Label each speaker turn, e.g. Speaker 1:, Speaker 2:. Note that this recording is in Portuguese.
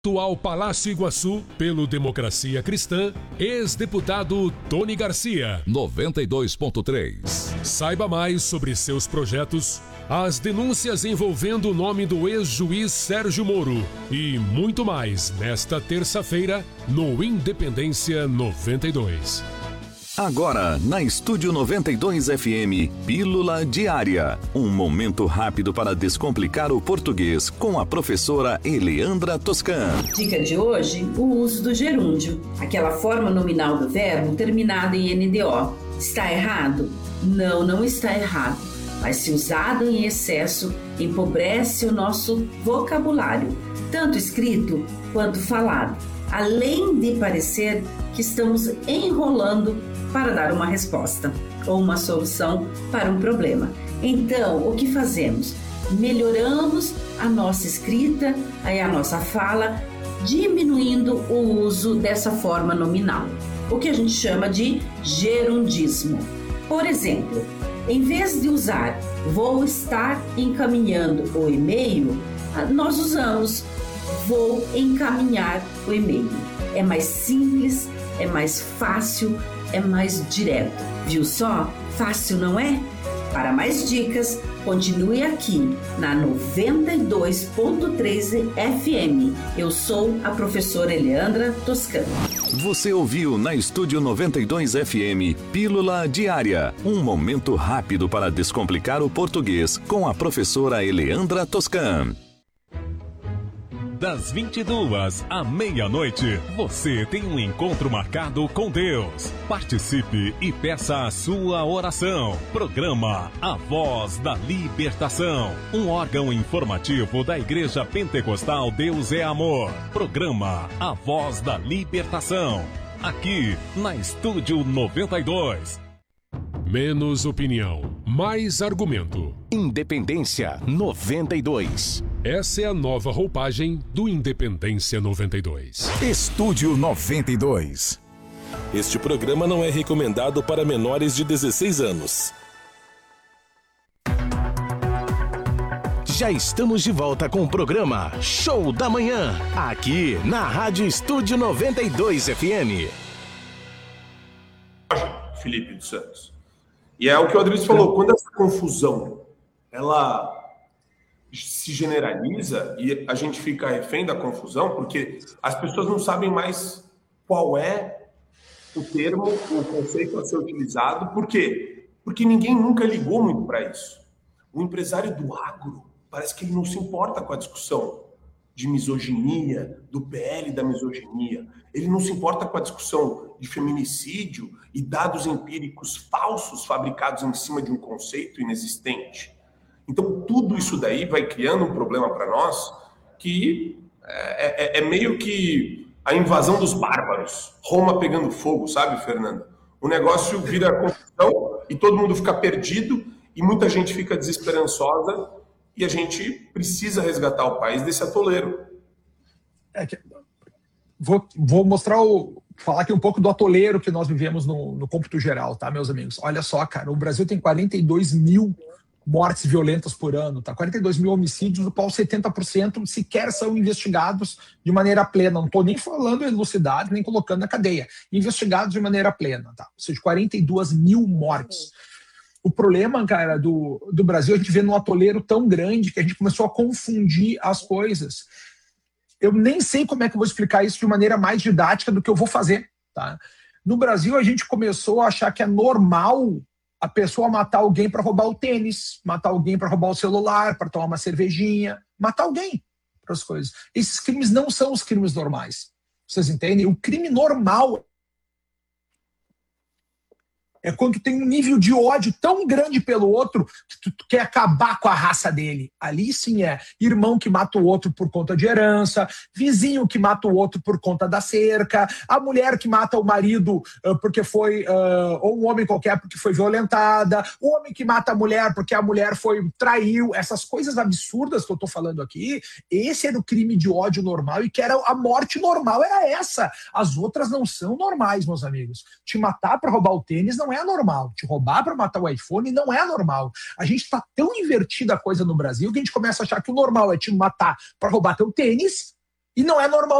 Speaker 1: Ao Palácio Iguaçu, pelo Democracia Cristã, ex-deputado Tony Garcia.
Speaker 2: 92.3.
Speaker 1: Saiba mais sobre seus projetos, as denúncias envolvendo o nome do ex-juiz Sérgio Moro e muito mais nesta terça-feira no Independência 92.
Speaker 2: Agora, na Estúdio 92 FM, Pílula Diária. Um momento rápido para descomplicar o português com a professora Eleandra Toscan.
Speaker 3: Dica de hoje, o uso do gerúndio, aquela forma nominal do verbo terminada em NDO. Está errado? Não, não está errado. Mas se usado em excesso, empobrece o nosso vocabulário, tanto escrito quanto falado, além de parecer que estamos enrolando para dar uma resposta ou uma solução para um problema. Então, o que fazemos? Melhoramos a nossa escrita, a nossa fala, diminuindo o uso dessa forma nominal, o que a gente chama de gerundismo. Por exemplo, em vez de usar vou estar encaminhando o e-mail, nós usamos vou encaminhar o e-mail. É mais simples, é mais fácil, é mais direto. Viu só? Fácil, não é? Para mais dicas, continue aqui na 92.3 FM. Eu sou a professora Eleandra Toscan.
Speaker 2: Você ouviu na Estúdio 92 FM Pílula Diária. Um momento rápido para descomplicar o português com a professora Eleandra Toscan.
Speaker 4: Das 22 à meia-noite, você tem um encontro marcado com Deus. Participe e peça a sua oração. Programa A Voz da Libertação, um órgão informativo da Igreja Pentecostal Deus é Amor. Programa A Voz da Libertação, aqui na Estúdio 92.
Speaker 1: Menos opinião, mais argumento.
Speaker 5: Independência 92.
Speaker 1: Essa é a nova roupagem do Independência 92.
Speaker 5: Estúdio 92.
Speaker 6: Este programa não é recomendado para menores de 16 anos.
Speaker 5: Já estamos de volta com o programa Show da Manhã, aqui na Rádio Estúdio 92 FM.
Speaker 7: Felipe dos Santos. E é o que o Adriano falou, quando essa confusão, ela se generaliza e a gente fica refém da confusão, porque as pessoas não sabem mais qual é o termo, o conceito a ser utilizado. Por quê? Porque ninguém nunca ligou muito para isso. O empresário do agro parece que ele não se importa com a discussão de misoginia, do PL da misoginia. Ele não se importa com a discussão de feminicídio e dados empíricos falsos fabricados em cima de um conceito inexistente. Então, tudo isso daí vai criando um problema para nós que é meio que a invasão dos bárbaros. Roma pegando fogo, sabe, Fernanda? O negócio vira confusão e todo mundo fica perdido e muita gente fica desesperançosa e a gente precisa resgatar o país desse atoleiro.
Speaker 8: Vou falar aqui um pouco do atoleiro que nós vivemos no cômputo geral, tá, meus amigos? Olha só, cara, o Brasil tem 42 mil mortes violentas por ano, tá? 42 mil homicídios, do qual 70% sequer são investigados de maneira plena. Não estou nem falando elucidados, nem colocando na cadeia. Investigados de maneira plena, tá? Ou seja, 42 mil mortes. O problema, cara, do Brasil, a gente vê num atoleiro tão grande que a gente começou a confundir as coisas. Eu nem sei como é que eu vou explicar isso de maneira mais didática do que eu vou fazer, tá? No Brasil, a gente começou a achar que é normal a pessoa matar alguém para roubar o tênis, matar alguém para roubar o celular, para tomar uma cervejinha, matar alguém para as coisas. Esses crimes não são os crimes normais. Vocês entendem? O crime normal é quando tu tem um nível de ódio tão grande pelo outro que tu quer acabar com a raça dele. Ali sim é irmão que mata o outro por conta de herança, vizinho que mata o outro por conta da cerca, a mulher que mata o marido porque foi, ou um homem qualquer porque foi violentada, o homem que mata a mulher porque a mulher traiu. Essas coisas absurdas que eu tô falando aqui, esse era o crime de ódio normal e que era a morte normal, era essa. As outras não são normais, meus amigos. Te matar para roubar o tênis não é normal. Te roubar para matar o iPhone não é normal. A gente está tão invertida a coisa no Brasil que a gente começa a achar que o normal é te matar para roubar teu tênis E não é normal